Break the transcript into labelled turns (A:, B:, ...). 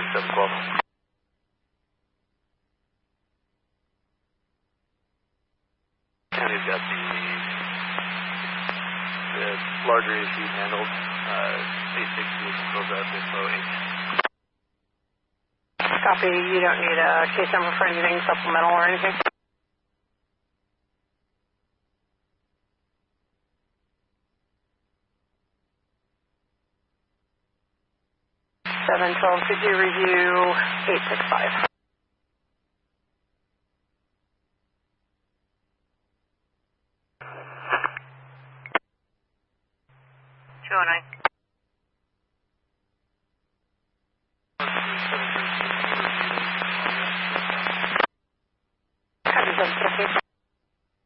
A: 712. And we've got the larger issue handled. 860 controls out info 8.
B: Copy. You don't need a case number for anything supplemental or anything? 712, could you review 865?
C: Two oh nine.